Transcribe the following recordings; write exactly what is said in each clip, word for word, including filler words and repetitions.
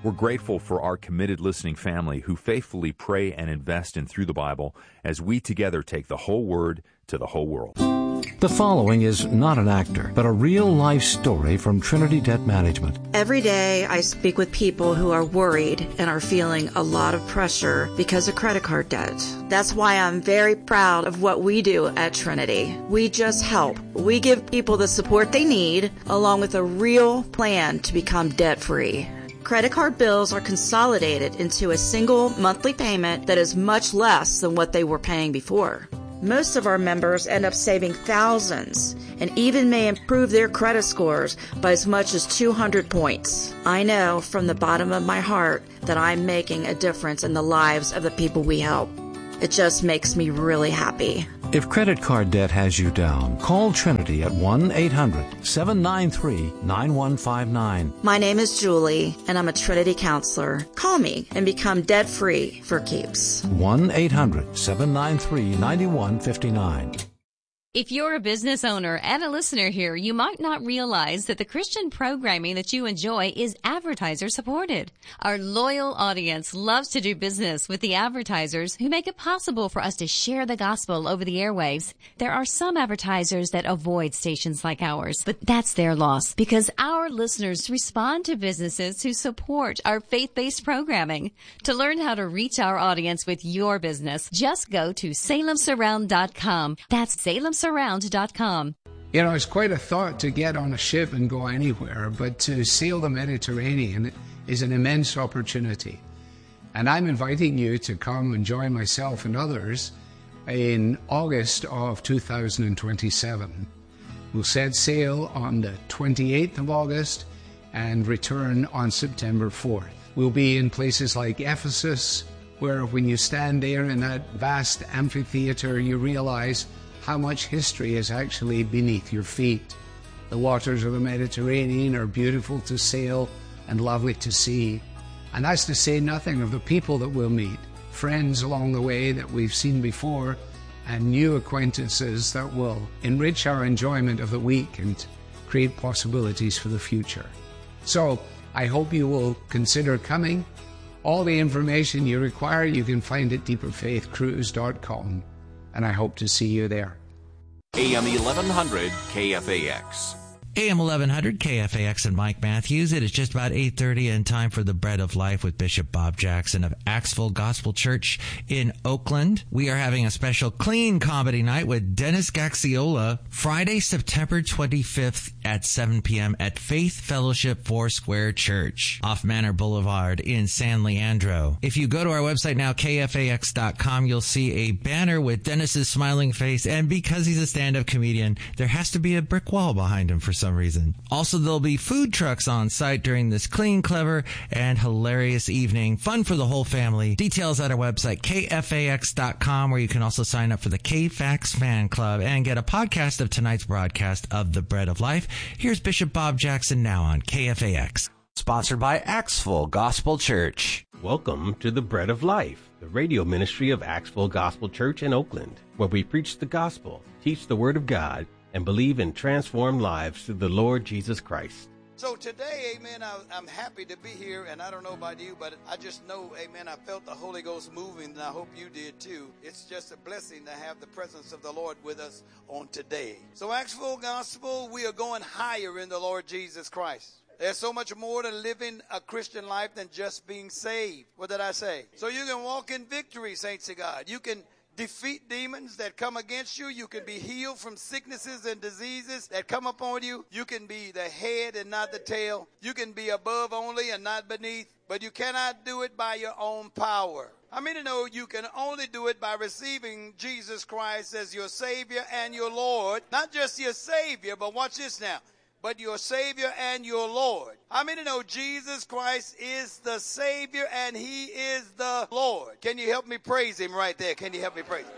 We're grateful for our committed listening family who faithfully pray and invest in Through the Bible as we together take the whole Word to the whole world. The following is not an actor, but a real-life story from Trinity Debt Management. Every day I speak with people who are worried and are feeling a lot of pressure because of credit card debt. That's why I'm very proud of what we do at Trinity. We just help. We give people the support they need, along with a real plan to become debt-free. Credit card bills are consolidated into a single monthly payment that is much less than what they were paying before. Most of our members end up saving thousands and even may improve their credit scores by as much as two hundred points. I know from the bottom of my heart that I'm making a difference in the lives of the people we help. It just makes me really happy. If credit card debt has you down, call Trinity at one eight hundred seven nine three nine one five nine. My name is Julie, and I'm a Trinity counselor. Call me and become debt-free for keeps. one eight hundred seven nine three nine one five nine. If you're a business owner and a listener here, you might not realize that the Christian programming that you enjoy is advertiser supported. Our loyal audience loves to do business with the advertisers who make it possible for us to share the gospel over the airwaves. There are some advertisers that avoid stations like ours, but that's their loss because our listeners respond to businesses who support our faith-based programming. To learn how to reach our audience with your business, just go to salem surround dot com. That's Salem surround dot com. You know, it's quite a thought to get on a ship and go anywhere, but to sail the Mediterranean is an immense opportunity. And I'm inviting you to come and join myself and others in August of two thousand twenty-seven. We'll set sail on the twenty-eighth of August and return on September fourth. We'll be in places like Ephesus, where when you stand there in that vast amphitheater, you realize how much history is actually beneath your feet. The waters of the Mediterranean are beautiful to sail and lovely to see. And that's to say nothing of the people that we'll meet, friends along the way that we've seen before, and new acquaintances that will enrich our enjoyment of the week and create possibilities for the future. So I hope you will consider coming. All the information you require you can find at deeper faith cruise dot com. And I hope to see you there. A M eleven hundred K F A X. A M eleven hundred K F A X and Mike Matthews. It is just about eight thirty and time for the Bread of Life with Bishop Bob Jackson of Axville Gospel Church in Oakland. We are having a special clean comedy night with Dennis Gaxiola Friday, September twenty-fifth at seven p.m. at Faith Fellowship Foursquare Church off Manor Boulevard in San Leandro. If you go to our website now, K F A X dot com, you'll see a banner with Dennis's smiling face, and because he's a stand-up comedian, there has to be a brick wall behind him for some reason. Also, there'll be food trucks on site during this clean, clever, and hilarious evening. Fun for the whole family. Details at our website, K F A X dot com, where you can also sign up for the K-Fax Fan Club and get a podcast of tonight's broadcast of The Bread of Life. Here's Bishop Bob Jackson now on K F A X. Sponsored by Axville Gospel Church. Welcome to The Bread of Life, the radio ministry of Axville Gospel Church in Oakland, where we preach the gospel, teach the Word of God, and believe in transformed lives through the Lord Jesus Christ. So today, amen, I, I'm happy to be here, and I don't know about you, but I just know, amen, I felt the Holy Ghost moving, and I hope you did too. It's just a blessing to have the presence of the Lord with us on today. So Axville Gospel, we are going higher in the Lord Jesus Christ. There's so much more to living a Christian life than just being saved. What did I say? So you can walk in victory, saints of God. You can defeat demons that come against you. You can be healed from sicknesses and diseases that come upon you. You can be the head and not the tail. You can be above only and not beneath. But you cannot do it by your own power. How many know you can only do it by receiving Jesus Christ as your Savior and your Lord? Not just your Savior, but watch this now. But your Savior and your Lord. How many know Jesus Christ is the Savior and He is the Lord? Can you help me praise Him right there? Can you help me praise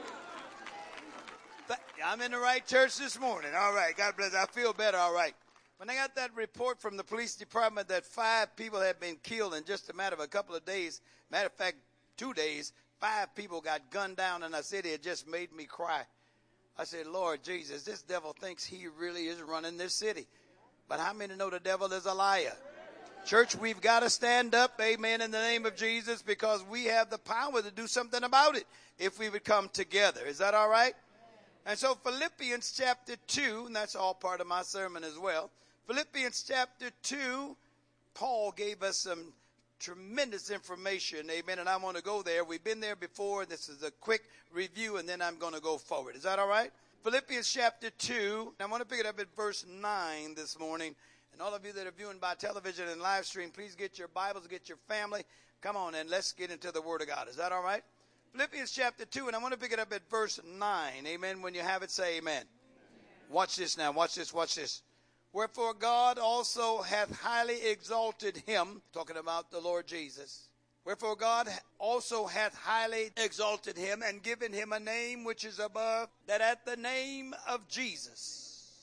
Him? I'm in the right church this morning. All right. God bless. I feel better. All right. When I got that report from the police department that five people had been killed in just a matter of a couple of days, matter of fact, two days, five people got gunned down in a city, it just made me cry. I said, Lord Jesus, this devil thinks he really is running this city. But how many know the devil is a liar? Church, we've got to stand up, amen, in the name of Jesus, because we have the power to do something about it if we would come together. Is that all right? And so Philippians chapter two, and that's all part of my sermon as well. Philippians chapter two, Paul gave us some tremendous information, amen, and I want to go there. We've been there before. This is a quick review, and then I'm going to go forward. Is that all right? Philippians chapter two, and I want to pick it up at verse nine this morning. And all of you that are viewing by television and live stream, please get your Bibles, get your family. Come on, and let's get into the Word of God. Is that all right? Philippians chapter two, and I want to pick it up at verse nine. Amen. When you have it, say amen. Amen. Watch this now. Watch this. Watch this. Wherefore God also hath highly exalted him, talking about the Lord Jesus. Wherefore God also hath highly exalted him and given him a name which is above, that at the name of Jesus,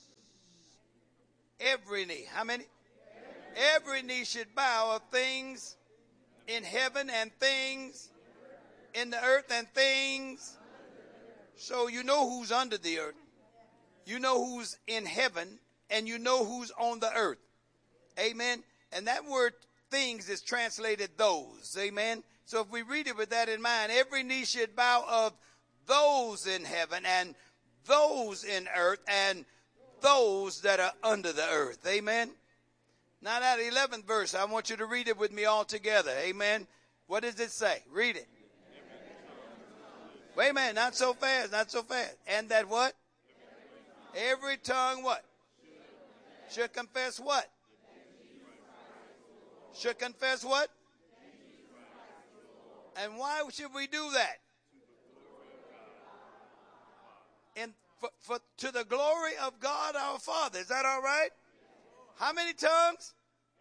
every knee, how many? Every knee should bow of things in heaven and things in the earth and things. So you know who's under the earth. You know who's in heaven and you know who's on the earth. Amen. And that word things is translated those. Amen. So if we read it with that in mind, every knee should bow of those in heaven and those in earth and those that are under the earth. Amen. Now that eleventh verse, I want you to read it with me all together. Amen. What does it say? Read it. Wait a minute, not so fast, not so fast. And that what? Every tongue what? Should confess what? Should confess what? And why should we do that? In For, for to the glory of God our Father. Is that all right? How many tongues?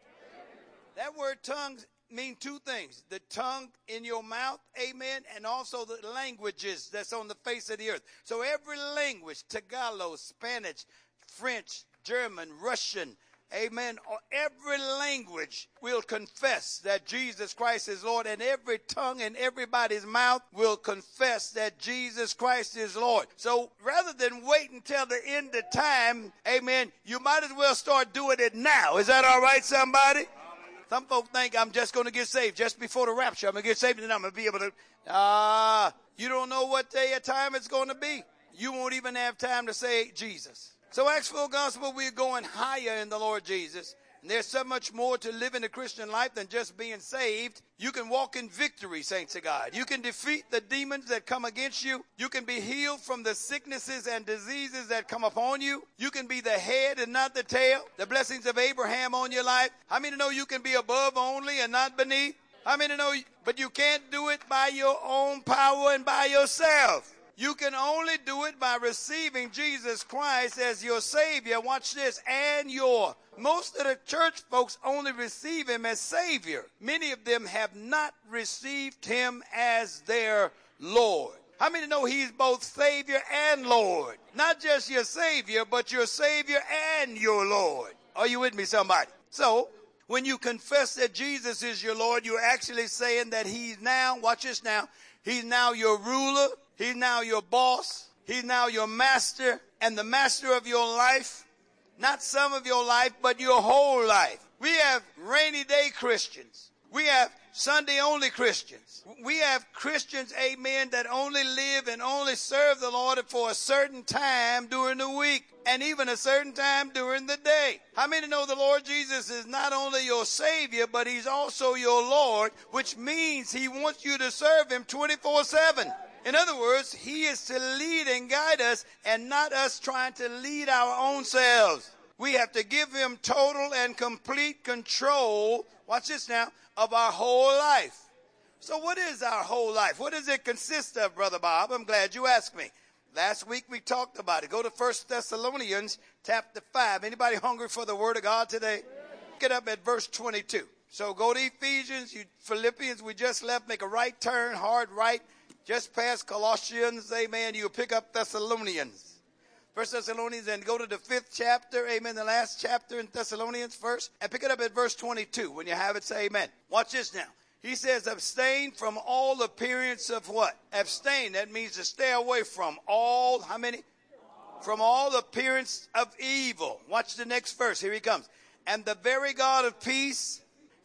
That word tongues mean two things. The tongue in your mouth, amen, and also the languages that's on the face of the earth. So every language, Tagalog, Spanish, French, German, Russian, amen, or every language will confess that Jesus Christ is Lord, and every tongue in everybody's mouth will confess that Jesus Christ is Lord. So rather than wait until the end of time, amen, you might as well start doing it now. Is that all right, somebody? Some folks think I'm just going to get saved just before the rapture. I'm going to get saved and I'm going to be able to, ah, uh, you don't know what day or time it's going to be. You won't even have time to say Jesus. So Acts full gospel, we're going higher in the Lord Jesus. And there's so much more to living the Christian life than just being saved. You can walk in victory, saints of God. You can defeat the demons that come against you. You can be healed from the sicknesses and diseases that come upon you. You can be the head and not the tail. The blessings of Abraham on your life. How many know you can be above only and not beneath? How many know, but you can't do it by your own power and by yourself. You can only do it by receiving Jesus Christ as your Savior. Watch this. And your. Most of the church folks only receive him as Savior. Many of them have not received him as their Lord. How many know he's both Savior and Lord? Not just your Savior, but your Savior and your Lord. Are you with me, somebody? So, when you confess that Jesus is your Lord, you're actually saying that he's now, watch this now, he's now your ruler. He's now your boss. He's now your master and the master of your life. Not some of your life, but your whole life. We have rainy day Christians. We have Sunday only Christians. We have Christians, amen, that only live and only serve the Lord for a certain time during the week and even a certain time during the day. How many know the Lord Jesus is not only your Savior, but he's also your Lord, which means he wants you to serve him twenty-four seven. In other words, he is to lead and guide us and not us trying to lead our own selves. We have to give him total and complete control, watch this now, of our whole life. So what is our whole life? What does it consist of, Brother Bob? I'm glad you asked me. Last week we talked about it. Go to First Thessalonians chapter five. Anybody hungry for the word of God today? Get up at verse twenty-two. So go to Ephesians, you Philippians, we just left, make a right turn, hard right. Just past Colossians, amen, you'll pick up Thessalonians. First Thessalonians, and go to the fifth chapter, amen, the last chapter in Thessalonians first, and pick it up at verse twenty-two. When you have it, say amen. Watch this now. He says, abstain from all appearance of what? Abstain, that means to stay away from all, how many? From all appearance of evil. Watch the next verse, here he comes. And the very God of peace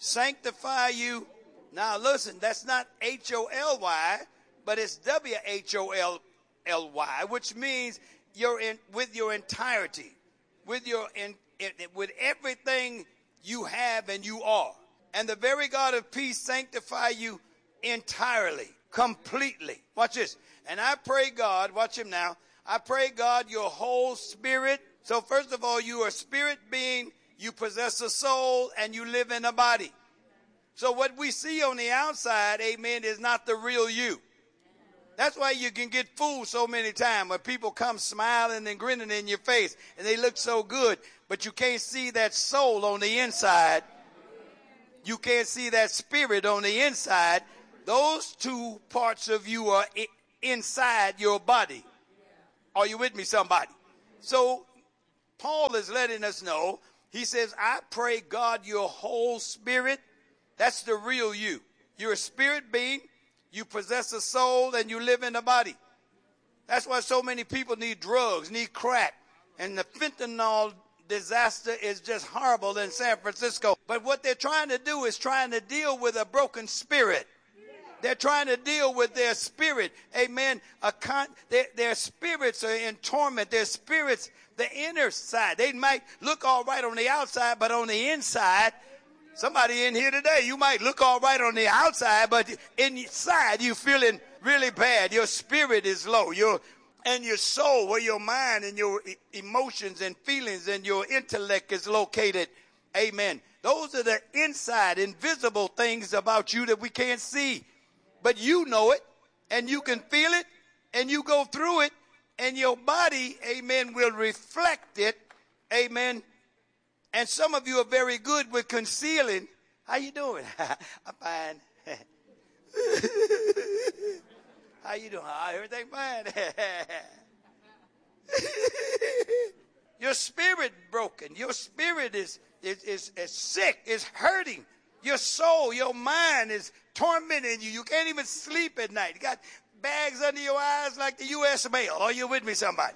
sanctify you. Now listen, that's not H O L Y, but it's W H O L L Y, which means you're in with your entirety, with your in, in, with everything you have and you are. And the very God of peace sanctify you entirely, completely. Watch this. And I pray God, watch him now. I pray God your whole spirit. So first of all, you are a spirit being, you possess a soul, and you live in a body. So what we see on the outside, amen, is not the real you. That's why you can get fooled so many times when people come smiling and grinning in your face and they look so good, but you can't see that soul on the inside. You can't see that spirit on the inside. Those two parts of you are I- inside your body. Are you with me, somebody? So Paul is letting us know, he says, I pray God your whole spirit. That's the real you. You're a spirit being. You possess a soul and you live in a body. That's why so many people need drugs, need crack. And the fentanyl disaster is just horrible in San Francisco. But what they're trying to do is trying to deal with a broken spirit. They're trying to deal with their spirit. Amen. A con- their, their spirits are in torment. Their spirits, the inner side. They might look all right on the outside, but on the inside, somebody in here today, you might look all right on the outside, but inside you're feeling really bad. Your spirit is low. Your and your soul, where your mind and your emotions and feelings and your intellect is located. Amen. Those are the inside, invisible things about you that we can't see. But you know it, and you can feel it, and you go through it, and your body, amen, will reflect it. Amen. And some of you are very good with concealing. How you doing? I'm fine. How you doing? Oh, everything fine. Your spirit broken. Your spirit is, is, is, is sick, is hurting. Your soul, your mind is tormenting you. You can't even sleep at night. You got bags under your eyes like the U S mail. Are you with me, somebody?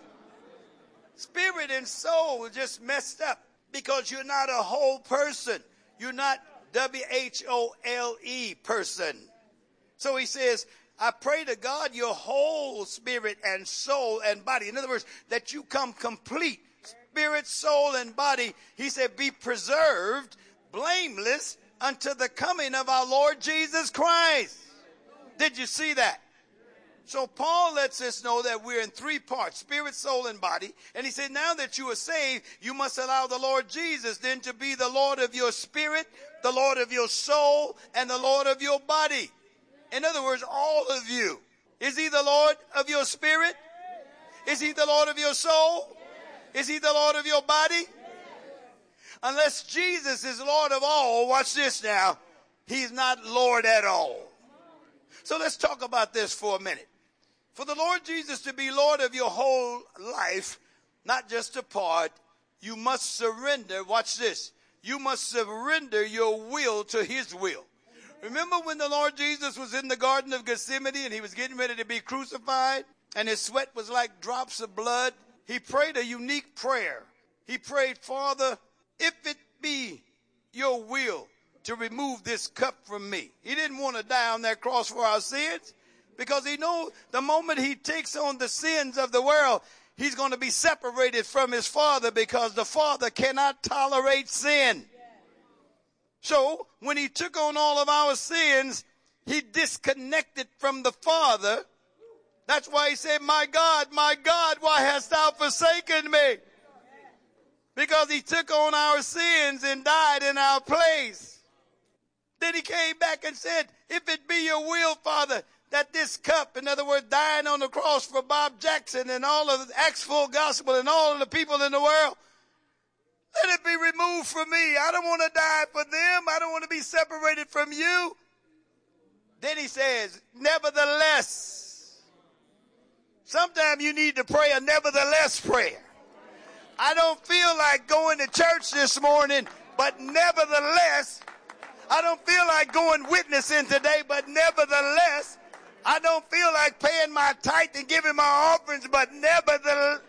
Spirit and soul are just messed up. Because you're not a whole person. You're not W H O L E person. So he says, I pray to God your whole spirit and soul and body. In other words, that you come complete. Spirit, soul, and body. He said, be preserved, blameless, unto the coming of our Lord Jesus Christ. Did you see that? So Paul lets us know that we're in three parts, spirit, soul, and body. And he said, now that you are saved, you must allow the Lord Jesus then to be the Lord of your spirit, the Lord of your soul, and the Lord of your body. In other words, all of you. Is he the Lord of your spirit? Is he the Lord of your soul? Is he the Lord of your body? Unless Jesus is Lord of all, watch this now, he's not Lord at all. So let's talk about this for a minute. For the Lord Jesus to be Lord of your whole life, not just a part, you must surrender. Watch this. You must surrender your will to his will. Remember when the Lord Jesus was in the Garden of Gethsemane and he was getting ready to be crucified and his sweat was like drops of blood? He prayed a unique prayer. He prayed, Father, if it be your will to remove this cup from me. He didn't want to die on that cross for our sins because he knew the moment he takes on the sins of the world, he's going to be separated from his Father because the Father cannot tolerate sin. So when he took on all of our sins, he disconnected from the Father. That's why he said, my God, my God, why hast thou forsaken me? Because he took on our sins and died in our place. Then he came back and said, if it be your will, Father, that this cup, in other words, dying on the cross for Bob Jackson and all of the Acts Full Gospel and all of the people in the world, let it be removed from me. I don't want to die for them. I don't want to be separated from you. Then he says, nevertheless. Sometimes you need to pray a nevertheless prayer. I don't feel like going to church this morning, but nevertheless, I don't feel like going witnessing today, but nevertheless, I don't feel like paying my tithe and giving my offerings, but nevertheless,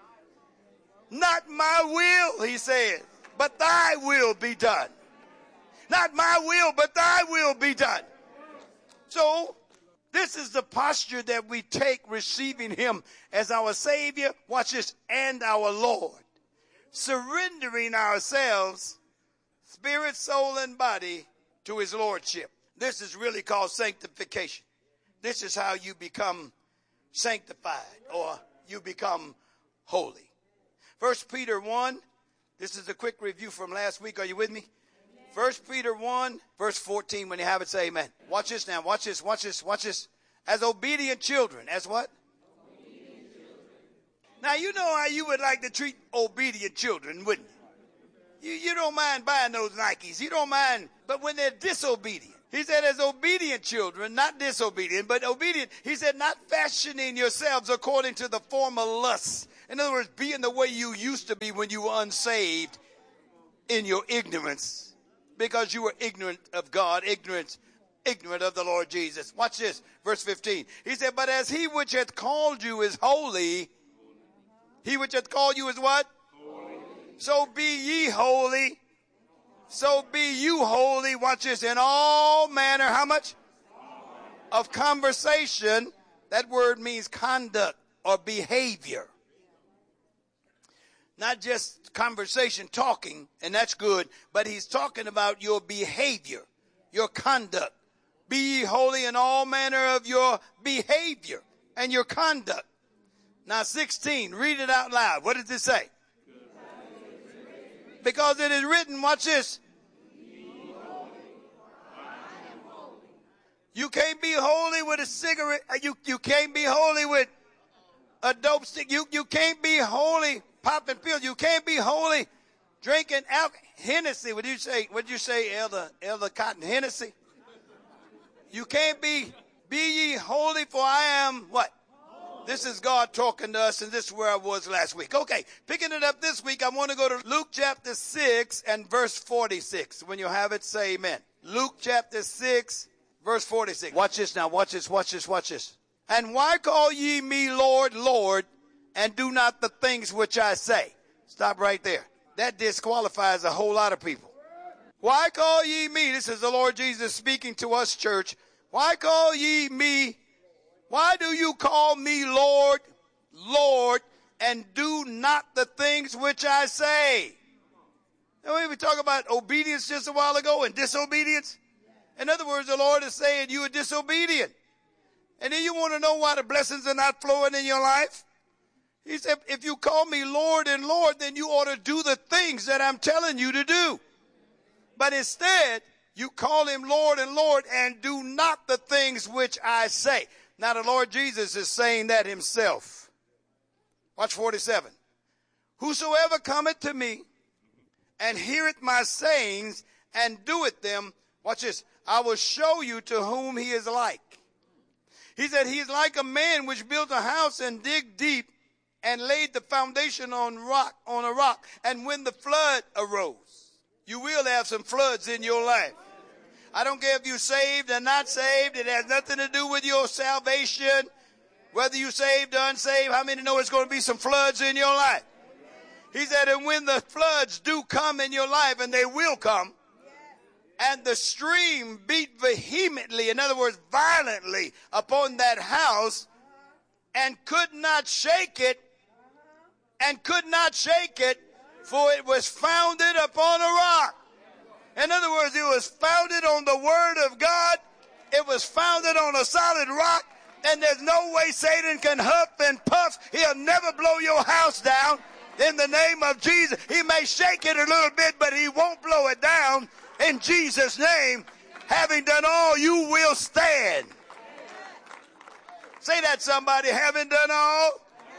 not my will, he says, but thy will be done. Not my will, but thy will be done. So, this is the posture that we take receiving him as our Savior, watch this, and our Lord. Surrendering ourselves, spirit, soul, and body, to his lordship. This is really called sanctification. This is how you become sanctified, or you become holy. First Peter one, this is a quick review from last week. Are you with me? First Peter one, verse fourteen, when you have it, say amen. Watch this now, watch this, watch this, watch this. As obedient children, as what? Obedient children. Now, you know how you would like to treat obedient children, wouldn't you? You, you don't mind buying those Nikes. You don't mind, but when they're disobedient. He said as obedient children, not disobedient, but obedient. He said not fashioning yourselves according to the former lusts. In other words, being the way you used to be when you were unsaved in your ignorance. Because you were ignorant of God, ignorant ignorant of the Lord Jesus. Watch this, verse fifteen. He said, but as he which hath called you is holy, he which hath called you is what? Holy. So be ye holy. So be you holy. Watch this, in all manner, how much? Of conversation. That word means conduct or behavior. Not just conversation, talking, and that's good, but he's talking about your behavior, your conduct. Be ye holy in all manner of your behavior and your conduct. Now sixteen, read it out loud. What does it say? Because it is written, watch this. You can't be holy with a cigarette. You, you can't be holy with a dope stick. You, you can't be holy popping pills. You can't be holy drinking alcohol. Hennessy. What did you say? What did you say, Elder, Elder Cotton? Hennessy? You can't be, be ye holy, for I am what? This is God talking to us, and this is where I was last week. Okay, picking it up this week, I want to go to Luke chapter six and verse forty-six. When you have it, say amen. Luke chapter six, verse forty-six. Watch this now, watch this, watch this, watch this. And why call ye me Lord, Lord, and do not the things which I say? Stop right there. That disqualifies a whole lot of people. Why call ye me? This is the Lord Jesus speaking to us, church. Why call ye me? Why do you call me Lord, Lord, and do not the things which I say? Now, we talked about obedience just a while ago and disobedience. In other words, the Lord is saying you are disobedient. And then you want to know why the blessings are not flowing in your life? He said, if you call me Lord and Lord, then you ought to do the things that I'm telling you to do. But instead, you call him Lord and Lord and do not the things which I say. Now the Lord Jesus is saying that himself. Watch forty-seven. Whosoever cometh to me and heareth my sayings and doeth them, watch this, I will show you to whom he is like. He said he is like a man which built a house and digged deep and laid the foundation on rock, on a rock. And when the flood arose, you will have some floods in your life. I don't care if you're saved or not saved. It has nothing to do with your salvation. Whether you're saved or unsaved, how many know it's going to be some floods in your life? He said, and when the floods do come in your life, and they will come, and the stream beat vehemently, in other words, violently, upon that house, and could not shake it, and could not shake it, for it was founded upon a rock. In other words, it was founded on the word of God. It was founded on a solid rock, and there's no way Satan can huff and puff. He'll never blow your house down in the name of Jesus. He may shake it a little bit, but he won't blow it down in Jesus' name. Having done all, you will stand. Say that, somebody. Having done all,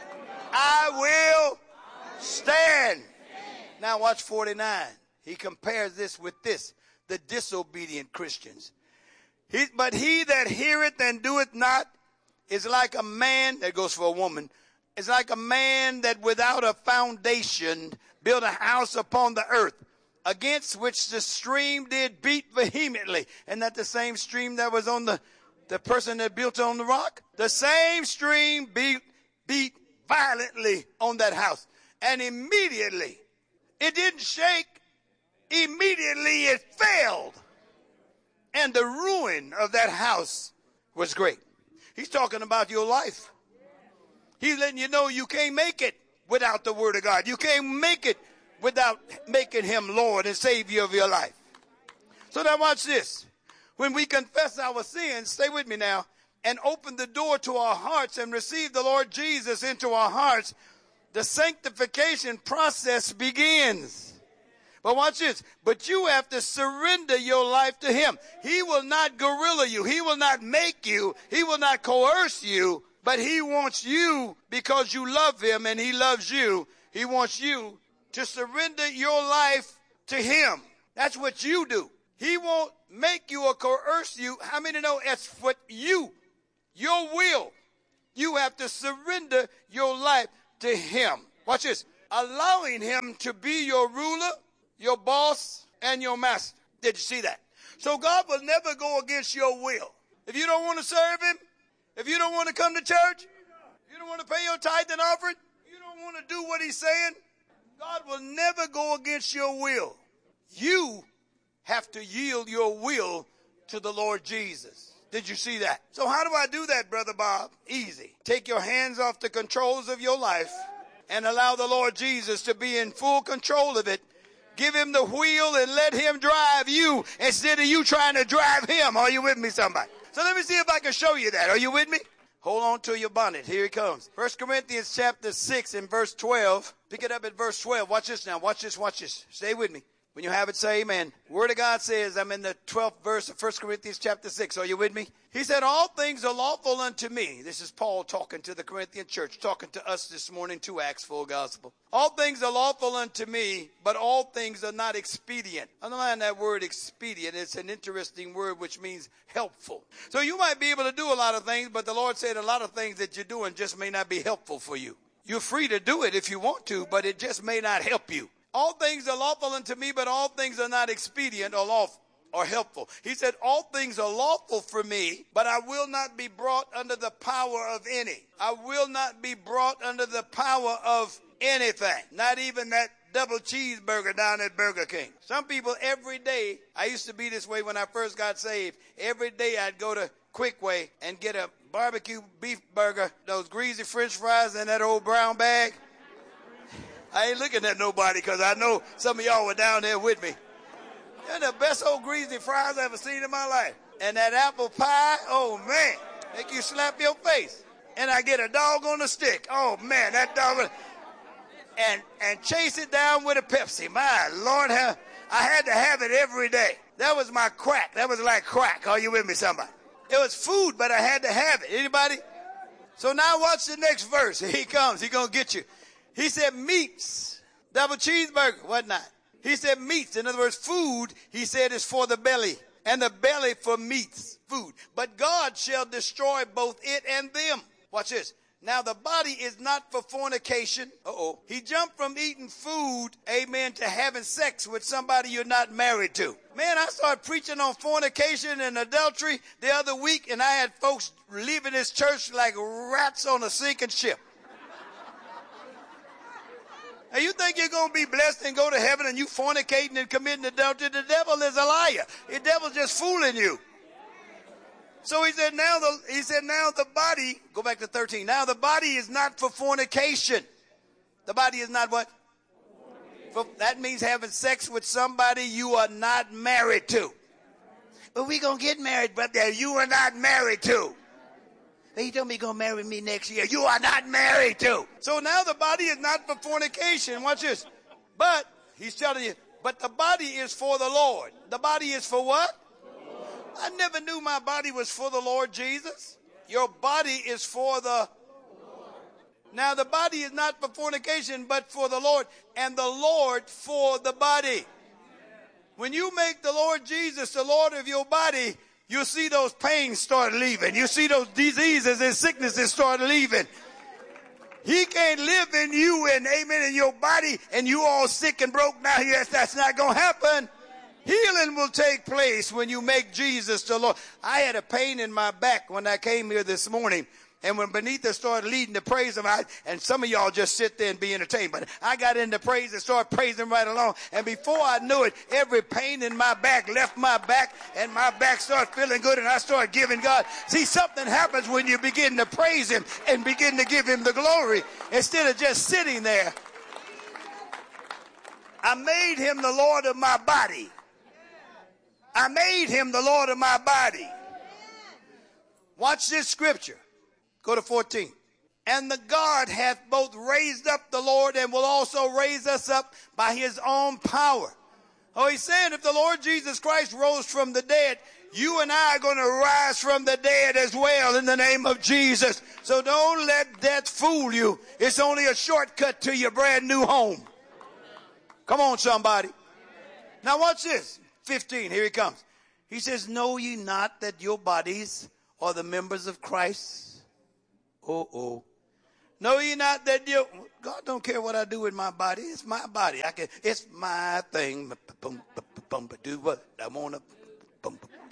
I will stand. Now watch forty-nine. He compares this with this, the disobedient Christians. He, but he that heareth and doeth not is like a man, that goes for a woman, is like a man that without a foundation built a house upon the earth, against which the stream did beat vehemently. Isn't that the same stream that was on the, the person that built on the rock? The same stream beat, beat violently on that house. And immediately, it didn't shake. Immediately it failed. and the ruin of that house was great. He's talking about your life. He's letting you know you can't make it without the word of God. You can't make it without making him Lord and Savior of your life. So now watch this. When we confess our sins, stay with me now, and open the door to our hearts and receive the Lord Jesus into our hearts, the sanctification process begins. But watch this. But you have to surrender your life to him. He will not gorilla you. He will not make you. He will not coerce you. But he wants you, because you love him and he loves you, he wants you to surrender your life to him. That's what you do. He won't make you or coerce you. How many know it's what you, your will? You have to surrender your life to him. Watch this. Allowing him to be your ruler, your boss, and your master. Did you see that? So God will never go against your will. If you don't want to serve him, if you don't want to come to church, you don't want to pay your tithe and offering, you don't want to do what he's saying, God will never go against your will. You have to yield your will to the Lord Jesus. Did you see that? So how do I do that, Brother Bob? Easy. Take your hands off the controls of your life and allow the Lord Jesus to be in full control of it. Give him the wheel and let him drive you instead of you trying to drive him. Are you with me, somebody? So let me see if I can show you that. Are you with me? Hold on to your bonnet. Here he comes. First Corinthians chapter six and verse twelve. Pick it up at verse twelve. Watch this now. Watch this. Watch this. Stay with me. When you have it, say amen. Word of God says, I'm in the twelfth verse of First Corinthians chapter six. Are you with me? He said, all things are lawful unto me. This is Paul talking to the Corinthian church, talking to us this morning to Acts Full Gospel. All things are lawful unto me, but all things are not expedient. Underline that word expedient. It's an interesting word which means helpful. So you might be able to do a lot of things, but the Lord said a lot of things that you're doing just may not be helpful for you. You're free to do it if you want to, but it just may not help you. All things are lawful unto me, but all things are not expedient or lawful or helpful. He said, all things are lawful for me, but I will not be brought under the power of any. I will not be brought under the power of anything. Not even that double cheeseburger down at Burger King. Some people every day, I used to be this way when I first got saved. Every day I'd go to Quickway and get a barbecue beef burger, those greasy French fries in that old brown bag. I ain't looking at nobody because I know some of y'all were down there with me. They're the best old greasy fries I ever seen in my life. And that apple pie, oh man, make you slap your face. And I get a dog on a stick. Oh man, that dog. And and chase it down with a Pepsi. My Lord, I had to have it every day. That was my crack. That was like crack. Are you with me, somebody? It was food, but I had to have it. Anybody? So now watch the next verse. Here he comes. He's going to get you. He said meats, double cheeseburger, whatnot. He said meats. In other words, food, he said, is for the belly, and the belly for meats, food. But God shall destroy both it and them. Watch this. Now the body is not for fornication. Uh-oh. He jumped from eating food, amen, to having sex with somebody you're not married to. Man, I started preaching on fornication and adultery the other week, and I had folks leaving this church like rats on a sinking ship. Now you think you're going to be blessed and go to heaven and you fornicating and committing adultery? The devil is a liar. The devil's just fooling you. So he said, now the, he said, now the body, go back to thirteen. Now the body is not for fornication. The body is not what? For, that means having sex with somebody you are not married to. But we going to get married, but you are not married to. He told me he's going to marry me next year. You are not married to. So now the body is not for fornication. Watch this. But, he's telling you, but the body is for the Lord. The body is for what? I never knew my body was for the Lord Jesus. Your body is for the Lord. Now the body is not for fornication, but for the Lord, and the Lord for the body. When you make the Lord Jesus the Lord of your body, you'll see those pains start leaving. You see those diseases and sicknesses start leaving. He can't live in you and amen in your body and you all sick and broke now. Yes, that's not going to happen. Healing will take place when you make Jesus the Lord. I had a pain in my back when I came here this morning. And when Benita started leading the praise of I, and some of y'all just sit there and be entertained, but I got into praise and started praising right along. And before I knew it, every pain in my back left my back, and my back started feeling good, and I started giving God. See, something happens when you begin to praise him and begin to give him the glory instead of just sitting there. I made him the Lord of my body. I made him the Lord of my body. Watch this scripture. Go to fourteen. And the God hath both raised up the Lord and will also raise us up by his own power. Oh, he's saying if the Lord Jesus Christ rose from the dead, you and I are going to rise from the dead as well in the name of Jesus. So don't let death fool you. It's only a shortcut to your brand new home. Come on, somebody. Now watch this. fifteen, here he comes. He says, know ye not that your bodies are the members of Christ? Uh-oh. Know ye not that you, God don't care what I do with my body. It's my body. I can. It's my thing. Do what I want to.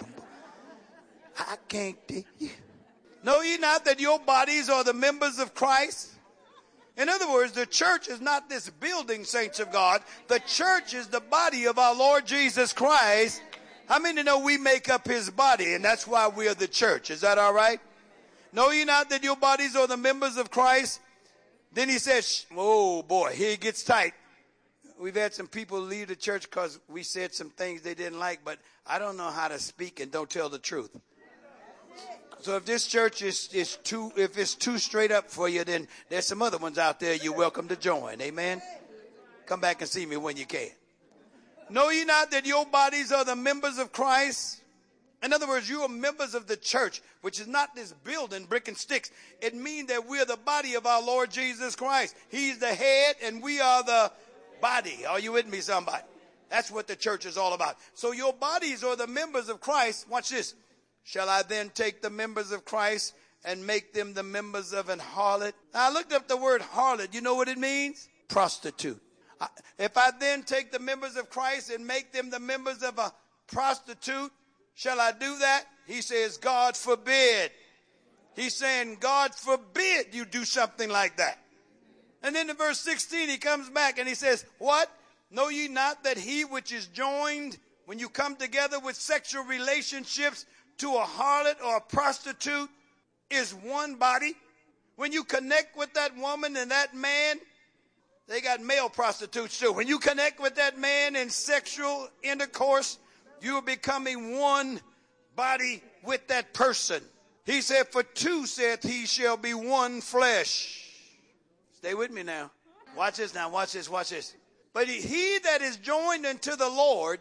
I can't. Know ye not that your bodies are the members of Christ? In other words, the church is not this building, saints of God. The church is the body of our Lord Jesus Christ. How many know we make up his body, and that's why we are the church? Is that all right? Know ye not that your bodies are the members of Christ? Then he says, oh boy, here it gets tight. We've had some people leave the church because we said some things they didn't like, but I don't know how to speak and don't tell the truth. So if this church is, is too, if it's too straight up for you, then there's some other ones out there you're welcome to join. Amen. Come back and see me when you can. Know ye not that your bodies are the members of Christ? In other words, you are members of the church, which is not this building, brick and sticks. It means that we're the body of our Lord Jesus Christ. He's the head and we are the body. Are you with me, somebody? That's what the church is all about. So your bodies are the members of Christ. Watch this. Shall I then take the members of Christ and make them the members of an harlot? Now, I looked up the word harlot. You know what it means? Prostitute. If I then take the members of Christ and make them the members of a prostitute, shall I do that? He says, God forbid. He's saying, God forbid you do something like that. And then in verse sixteen, he comes back and he says, what? Know ye not that he which is joined, when you come together with sexual relationships to a harlot or a prostitute, is one body? When you connect with that woman and that man, they got male prostitutes too. When you connect with that man in sexual intercourse, you are becoming one body with that person. He said, for two, saith he, shall be one flesh. Stay with me now. Watch this now. Watch this. Watch this. But he, he that is joined unto the Lord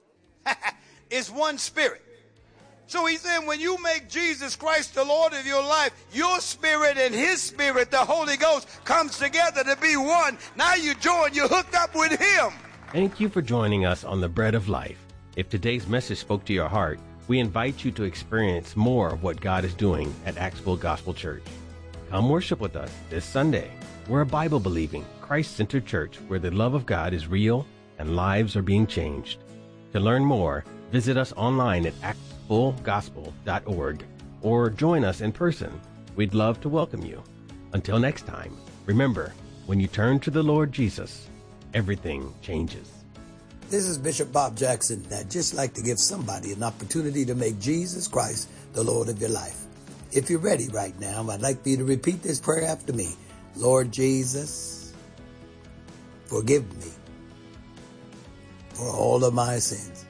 is one spirit. So he said, when you make Jesus Christ the Lord of your life, your spirit and his spirit, the Holy Ghost, comes together to be one. Now you join, you're hooked up with him. Thank you for joining us on the Bread of Life. If today's message spoke to your heart, we invite you to experience more of what God is doing at Axville Gospel Church. Come worship with us this Sunday. We're a Bible-believing, Christ-centered church where the love of God is real and lives are being changed. To learn more, visit us online at axville gospel dot org or join us in person. We'd love to welcome you. Until next time, remember, when you turn to the Lord Jesus, everything changes. This is Bishop Bob Jackson. I'd just like to give somebody an opportunity to make Jesus Christ the Lord of your life. If you're ready right now, I'd like for you to repeat this prayer after me. Lord Jesus, forgive me for all of my sins.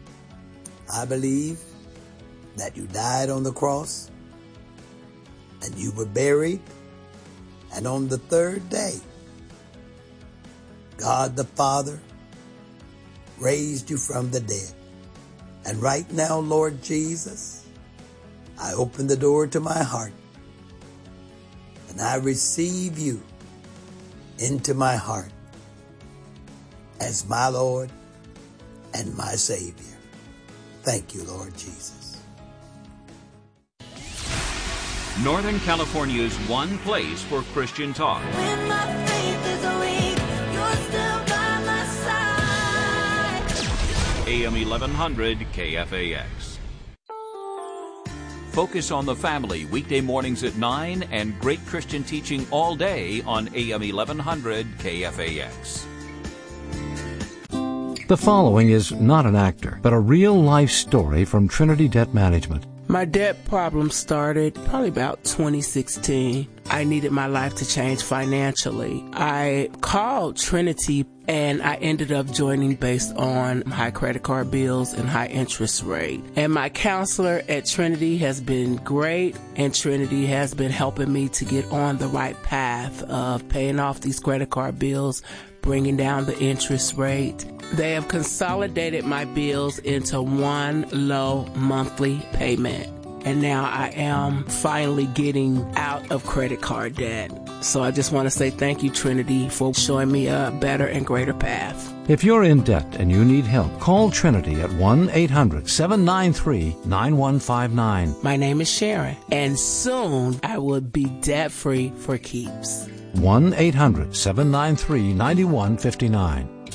I believe that you died on the cross and you were buried, and on the third day, God the Father raised you from the dead. And right now, Lord Jesus, I open the door to my heart and I receive you into my heart as my Lord and my Savior. Thank you, Lord Jesus. Northern California's one place for Christian talk. When my faith is weak, you're still by my side. A M eleven hundred K F A X. Focus on the Family, weekday mornings at nine, and great Christian teaching all day on A M eleven hundred K F A X. The following is not an actor, but a real-life story from Trinity Debt Management. My debt problem started probably about twenty sixteen. I needed my life to change financially. I called Trinity and I ended up joining based on high credit card bills and high interest rate. And my counselor at Trinity has been great, and Trinity has been helping me to get on the right path of paying off these credit card bills, bringing down the interest rate. They have consolidated my bills into one low monthly payment. And now I am finally getting out of credit card debt. So I just want to say thank you, Trinity, for showing me a better and greater path. If you're in debt and you need help, call Trinity at one eight hundred seven nine three nine one five nine. My name is Sharon, and soon I will be debt-free for keeps. one eight hundred seven nine three nine one five nine.